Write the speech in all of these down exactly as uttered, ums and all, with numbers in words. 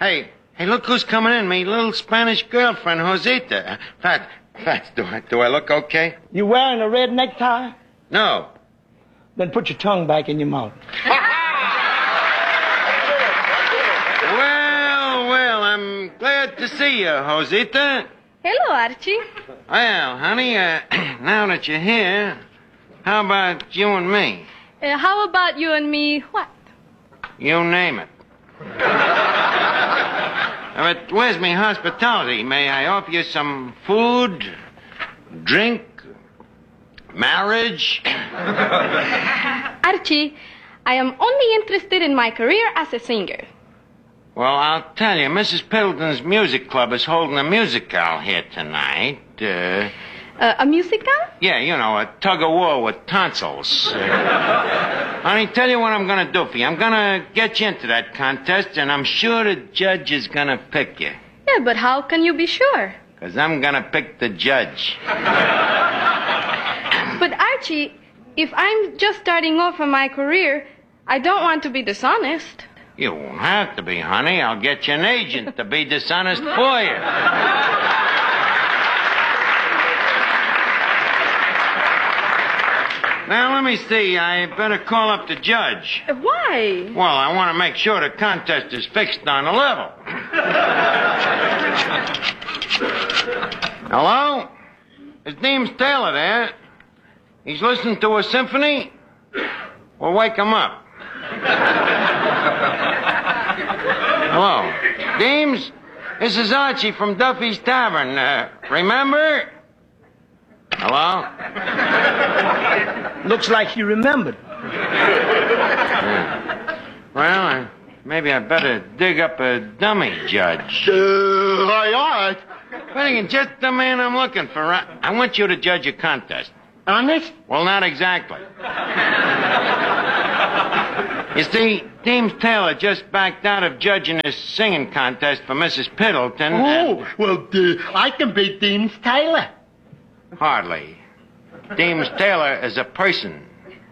Hey, hey, look who's coming in. Me little Spanish girlfriend, Josita. Fats, Fats, do I, do I look okay? You wearing a red necktie? No. Then put your tongue back in your mouth. Well, well, I'm glad to see you, Josita. Hello, Archie. Well, honey, uh, now that you're here, how about you and me? Uh, how about you and me what? You name it. But where's me hospitality? May I offer you some food, drink, marriage? Archie, I am only interested in my career as a singer. Well, I'll tell you, Missus Piddleton's Music Club is holding a musical here tonight. Uh, Uh, a musical? yeah, you know, a tug-of-war with tonsils. Uh, honey, tell you what I'm going to do for you. I'm going to get you into that contest, and I'm sure the judge is going to pick you. Yeah, but how can you be sure? Because I'm going to pick the judge. But Archie, if I'm just starting off in my career, I don't want to be dishonest. You won't have to be, honey. I'll get you an agent to be dishonest for you. Now, let me see. I better call up the judge. Uh, Why? Well, I want to make sure the contest is fixed on the level. Hello? His name's Taylor there. He's listening to a symphony? Well, wake him up. Hello. Deems, this is Archie from Duffy's Tavern. Uh, remember? Hello? Looks like you remembered. Yeah. Well, uh, maybe I better dig up a dummy judge. Uh, I ought. Finnegan, just the man I'm looking for. I, I want you to judge a contest. Honest? Well, not exactly. You see, Deems Taylor just backed out of judging his singing contest for Missus Piddleton. Oh, well, uh, I can beat Deems Taylor. Hardly. Deems Taylor is a person.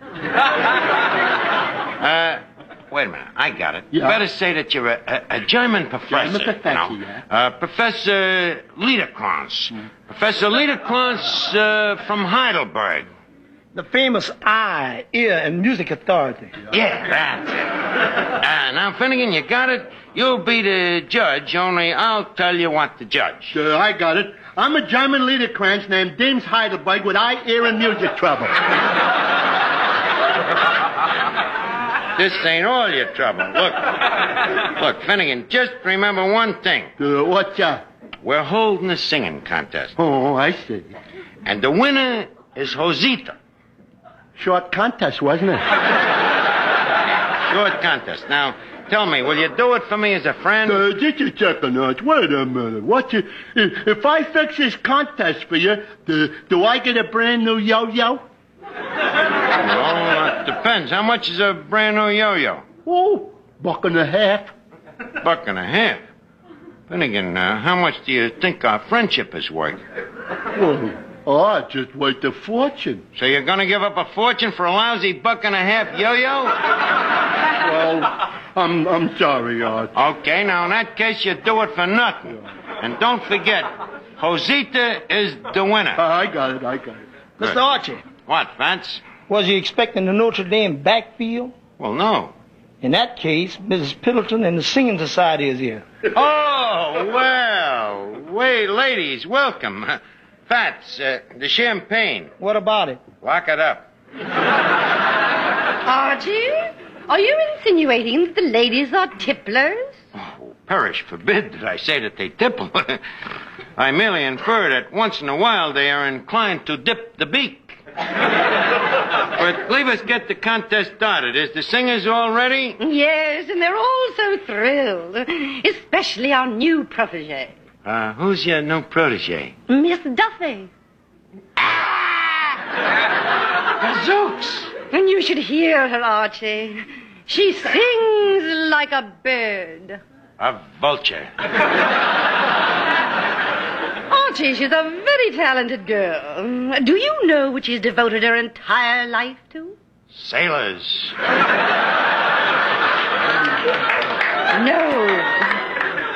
Uh, wait a minute. I got it. Yeah. You better say that you're a, a, a German professor. German professor, you know. yeah. Uh, Professor Liederkranz. Mm. Professor Liederkranz uh, from Heidelberg. The famous eye, ear, and music authority. Yeah, that's it. Uh, now, Finnegan, you got it? You'll be the judge, only I'll tell you what to judge. Uh, I got it. I'm a German Liederkranz named Deems Heidelberg with eye, ear, and music trouble. This ain't all your trouble. Look, look, Finnegan, just remember one thing. Uh, what's that? We're holding a singing contest. Oh, I see. And the winner is Josita. Short contest, wasn't it? Short contest. Now, tell me, will you do it for me as a friend? Uh, just a second, Arch. Wait a minute. What's it? If, if I fix this contest for you, do, do I get a brand new yo-yo? Well, it depends. How much is a brand new yo-yo? Oh, buck and a half. Buck and a half. Finnegan, uh, how much do you think our friendship is worth? Well, oh, just worth a fortune. So you're going to give up a fortune for a lousy buck and a half yo-yo? Well, I'm I'm sorry, Arch. Okay, now in that case, you do it for nothing. And don't forget, Josita is the winner. Uh, I got it, I got it. Good. Mister Archie, What, Vance? was you expecting the Notre Dame backfield? Well, no. In that case, Missus Piddleton and the Singing Society is here. Oh, well. Wait, ladies, welcome. Fats, uh, the champagne. What about it? Lock it up. Archie, are you insinuating that the ladies are tipplers? Oh, perish forbid that I say that they tipple. I merely infer that once in a while they are inclined to dip the beak. But leave us get the contest started. Is the singers all ready? Yes, and they're all so thrilled. Especially our new protege, Uh, who's your new protege? Miss Duffy. Zooks! And you should hear her, Archie. She sings like a bird. A vulture. Archie, she's a very talented girl. Do you know what she's devoted her entire life to? Sailors. No.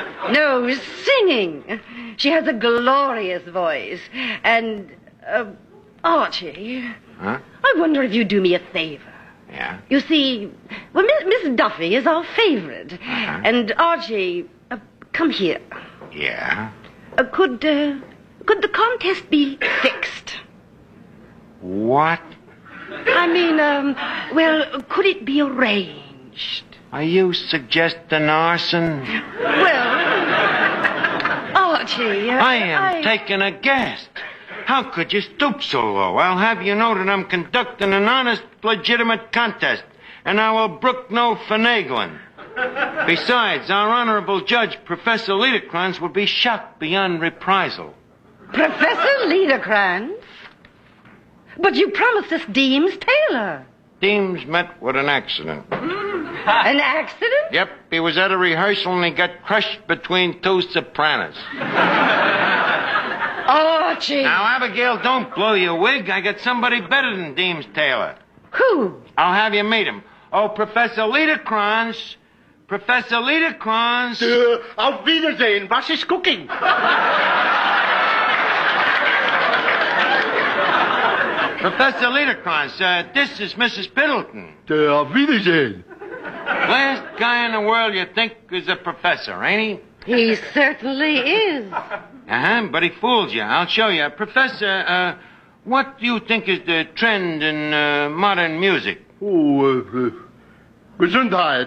Oh, singing. She has a glorious voice. And, uh, Archie, Huh? I wonder if you'd do me a favor. Yeah? You see, well, Miss, Miss Duffy is our favorite. Uh-huh. And, Archie, uh, come here. Yeah? Uh, could, uh, could the contest be fixed? What? I mean, um, well, could it be arranged? Are you suggesting arson? Well, Archie, uh, I am taking a guess. How could you stoop so low? I'll have you know that I'm conducting an honest, legitimate contest, and I will brook no finagling. Besides, our honorable judge, Professor Liederkranz, would be shocked beyond reprisal. Professor Liederkranz? But you promised us Deems Taylor. Deems met with an accident. An accident? Yep, he was at a rehearsal and he got crushed between two sopranos. Archie. Now, Abigail, don't blow your wig. I got somebody better than Deems Taylor. Who? I'll have you meet him. Oh, Professor Liederkranz. Professor Liederkranz. Uh, auf Wiedersehen. Was ist cooking? Professor Liederkranz, uh, this is Missus Piddleton. Uh, auf Wiedersehen. Last guy in the world you think is a professor, ain't he? He certainly is. Uh-huh, but he fooled you. I'll show you. Professor, uh, what do you think is the trend in uh, modern music? Oh, uh, uh, Gesundheit.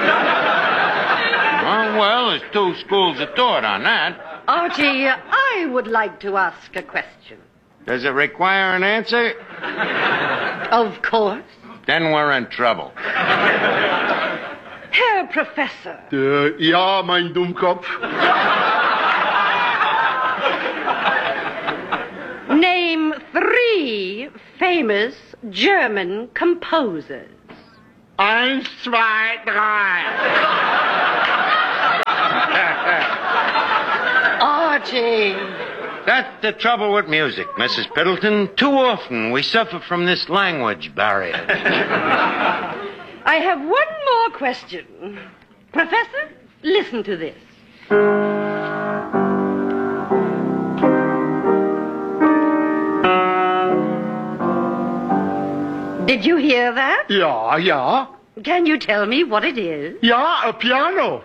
Oh, well, there's two schools of thought on that. Archie, I would like to ask a question. Does it require an answer? Of course. Then we're in trouble. Herr Professor. Uh, ja, mein Dummkopf. Name three famous German composers. Eins, zwei, drei. Archie. That's the trouble with music, Missus Piddleton. Too often we suffer from this language barrier. I have one more question. Professor, listen to this. Did you hear that? Ja, ja. Can you tell me what it is? Ja, a piano.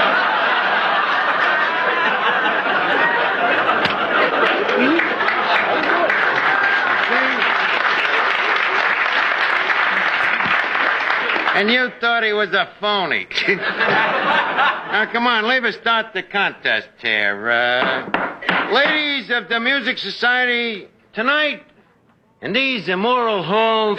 And you thought he was a phony. Now, come on, leave us start the contest here. Uh, ladies of the Music Society, tonight, in these immoral halls,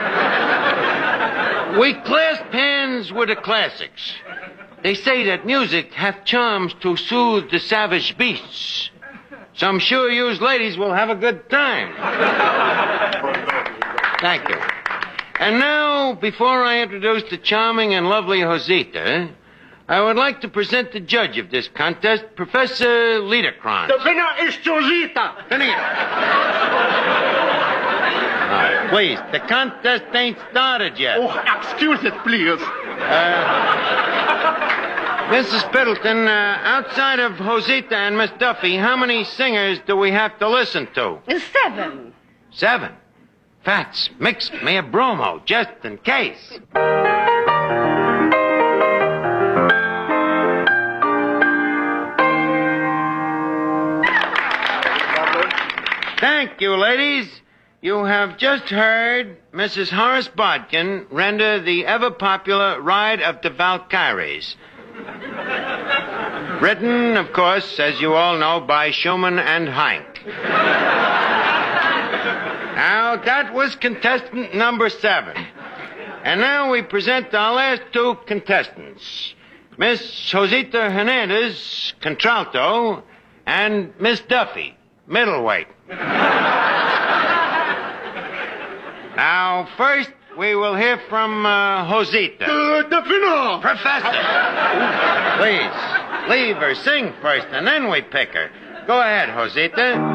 we clasp hands with the classics. They say that music hath charms to soothe the savage beasts. So I'm sure you ladies will have a good time. Thank you. And now, before I introduce the charming and lovely Josita, I would like to present the judge of this contest, Professor Liederkranz. The winner is Josita. Right, please, the contest ain't started yet. Oh, excuse it, please. Missus Piddleton, uh, outside of Josita and Miss Duffy, how many singers do we have to listen to? Seven. Seven. Fats, mix me a bromo, just in case. Thank you, ladies. You have just heard Missus Horace Bodkin render the ever-popular Ride of the Valkyries. Written, of course, as you all know, by Schumann and Heinck. Now, that was contestant number seven. And now we present our last two contestants. Miss Josita Hernandez, contralto, and Miss Duffy, middleweight. Now, first, we will hear from uh, Josita. Uh, the winner. Professor! Please, leave her sing first, and then we pick her. Go ahead, Josita.